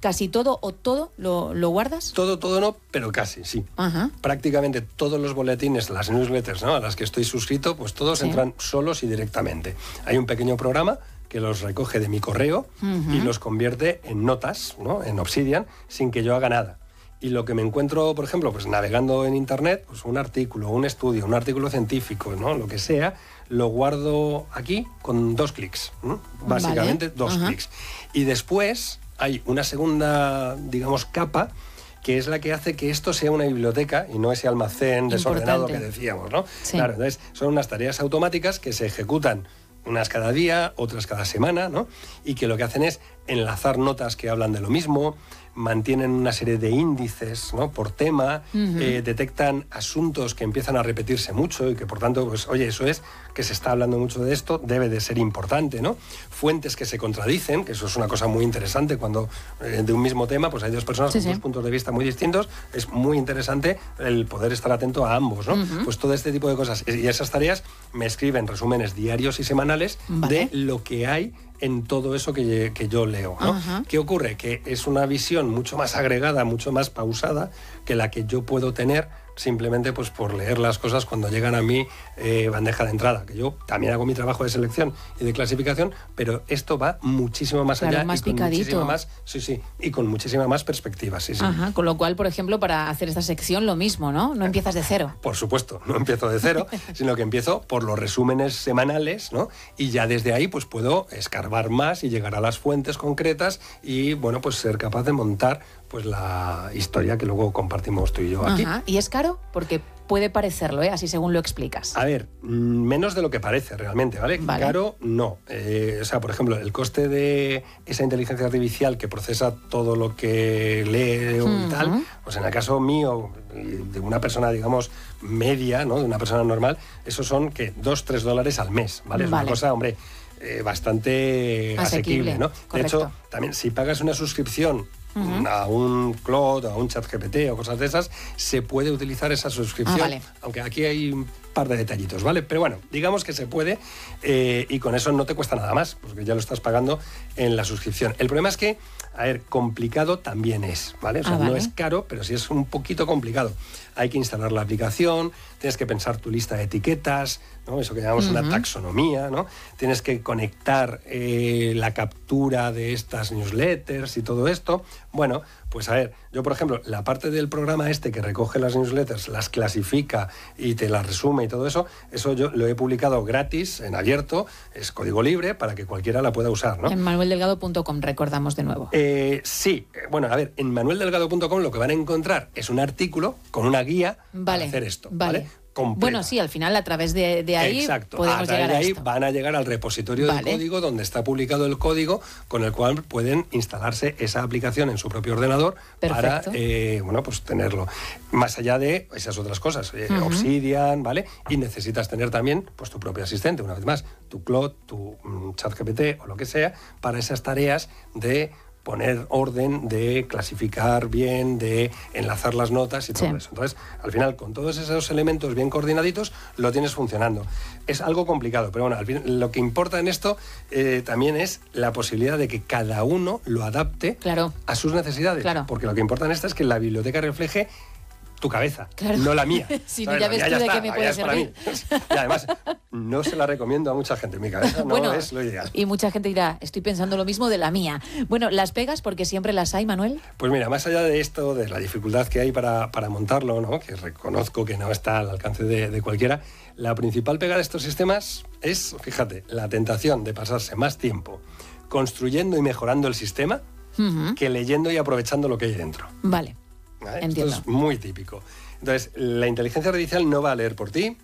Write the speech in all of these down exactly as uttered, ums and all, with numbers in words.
casi todo o todo lo, lo guardas. Todo, todo no, pero casi, sí. Ajá. Prácticamente todos los boletines, las newsletters, ¿no?, a las que estoy suscrito, pues todos sí. entran solos y directamente. Hay un pequeño programa que los recoge de mi correo uh-huh. y los convierte en notas, ¿no?, en Obsidian, sin que yo haga nada. Y lo que me encuentro, por ejemplo, pues navegando en internet, pues un artículo, un estudio, un artículo científico, ¿no?, lo que sea, lo guardo aquí con dos clics, ¿no? Básicamente vale. dos uh-huh. clics. Y después hay una segunda, digamos, capa, que es la que hace que esto sea una biblioteca y no ese almacén desordenado que decíamos, ¿no? Sí. Claro, entonces son unas tareas automáticas que se ejecutan unas cada día, otras cada semana, ¿no? Y que lo que hacen es enlazar notas que hablan de lo mismo, mantienen una serie de índices, ¿no?, por tema, uh-huh. eh, detectan asuntos que empiezan a repetirse mucho y que por tanto, pues oye, eso es que se está hablando mucho de esto, debe de ser importante, ¿no? Fuentes que se contradicen, que eso es una cosa muy interesante cuando eh, de un mismo tema pues hay dos personas sí, con sí. dos puntos de vista muy distintos, es muy interesante el poder estar atento a ambos, ¿no? Uh-huh. Pues todo este tipo de cosas. Y esas tareas me escriben resúmenes diarios y semanales vale. de lo que hay en todo eso que, que yo leo, ¿no? Uh-huh. ¿Qué ocurre? Que es una visión mucho más agregada, mucho más pausada que la que yo puedo tener simplemente pues por leer las cosas cuando llegan a mi eh, bandeja de entrada, que yo también hago mi trabajo de selección y de clasificación, pero esto va muchísimo más claro, allá más y con picadito. muchísima más, sí, sí, y con muchísima más perspectiva, sí, sí. Ajá, con lo cual, por ejemplo, para hacer esta sección lo mismo, ¿no? No empiezas de cero. Por supuesto, no empiezo de cero, sino que empiezo por los resúmenes semanales, ¿no? Y ya desde ahí pues puedo escarbar más y llegar a las fuentes concretas y, bueno, pues ser capaz de montar pues la historia que luego compartimos tú y yo aquí. Ajá. ¿Y es caro? Porque puede parecerlo, ¿eh? Así según lo explicas. A ver, menos de lo que parece realmente, ¿vale? vale. Caro, no. Eh, o sea, por ejemplo, el coste de esa inteligencia artificial que procesa todo lo que leo uh-huh. y tal, pues en el caso mío, de una persona, digamos, media, ¿no?, de una persona normal, esos son, ¿qué? Dos, tres dólares al mes, ¿vale? Es vale. una cosa, hombre, eh, bastante asequible, asequible, ¿no? Correcto. De hecho, también, si pagas una suscripción Uh-huh. a un Claude, a un ChatGPT o cosas de esas, se puede utilizar esa suscripción, ah, vale. aunque aquí hay un par de detallitos, ¿vale? Pero bueno, digamos que se puede eh, y con eso no te cuesta nada más, porque ya lo estás pagando en la suscripción. El problema es que, a ver, complicado también es, ¿vale? O sea, ah, vale. no es caro, pero sí es un poquito complicado. Hay que instalar la aplicación, tienes que pensar tu lista de etiquetas, ¿no? Eso que llamamos uh-huh. una taxonomía, ¿no? Tienes que conectar eh, la captura de estas newsletters y todo esto. Bueno, pues a ver, yo por ejemplo, la parte del programa este que recoge las newsletters, las clasifica y te las resume y todo eso, eso yo lo he publicado gratis, en abierto, es código libre para que cualquiera la pueda usar, ¿no? En manuel delgado punto com, recordamos de nuevo. Eh, sí, bueno, a ver, en manuel delgado punto com lo que van a encontrar es un artículo con una guía vale, para hacer esto, ¿vale? ¿vale? Completa. Bueno, sí, al final a través de, de ahí Exacto. podemos a través llegar de a ahí esto. Van a llegar al repositorio vale. del código donde está publicado el código con el cual pueden instalarse esa aplicación en su propio ordenador Perfecto. para eh, bueno, pues tenerlo. Más allá de esas otras cosas, eh, uh-huh. Obsidian, ¿vale? Y necesitas tener también pues tu propio asistente, una vez más, tu Claude, tu um, ChatGPT o lo que sea, para esas tareas de poner orden, de clasificar bien, de enlazar las notas y todo sí. eso. Entonces, al final, con todos esos elementos bien coordinaditos, lo tienes funcionando. Es algo complicado, pero bueno, al fin, lo que importa en esto eh, también es la posibilidad de que cada uno lo adapte claro. a sus necesidades. Claro. Porque lo que importa en esta es que la biblioteca refleje tu cabeza, claro. no la mía. Si no, ya ves tú de está, qué me puede servir. Y además, no se la recomiendo a mucha gente. Mi cabeza no bueno, es lo ideal. Y mucha gente dirá, estoy pensando lo mismo de la mía. Bueno, ¿las pegas porque siempre las hay, Manuel? Pues mira, más allá de esto, de la dificultad que hay para, para montarlo, ¿no?, que reconozco que no está al alcance de, de cualquiera, la principal pega de estos sistemas es, fíjate, la tentación de pasarse más tiempo construyendo y mejorando el sistema uh-huh. que leyendo y aprovechando lo que hay dentro. Vale. ¿Vale? Esto es muy típico. Entonces, la inteligencia artificial no va a leer por ti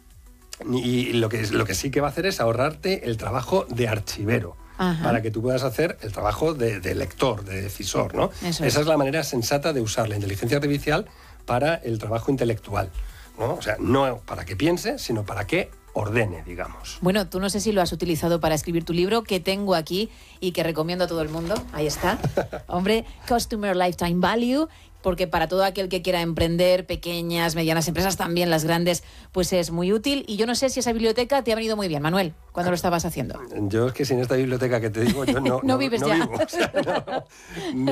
y lo que, lo que sí que va a hacer es ahorrarte el trabajo de archivero. Ajá. Para que tú puedas hacer el trabajo de, de lector, de decisor, ¿no? Eso Esa es. es la manera sensata de usar la inteligencia artificial para el trabajo intelectual, ¿no? O sea, no para que piense, sino para que ordene, digamos. Bueno, tú no sé si lo has utilizado para escribir tu libro, que tengo aquí y que recomiendo a todo el mundo. Ahí está. Hombre, Customer Lifetime Value, porque para todo aquel que quiera emprender, pequeñas, medianas empresas, también las grandes, pues es muy útil. Y yo no sé si esa biblioteca te ha venido muy bien, Manuel, cuando lo estabas haciendo. Yo es que sin esta biblioteca que te digo, yo no, no, no vives no ya. Vivo, o sea, no,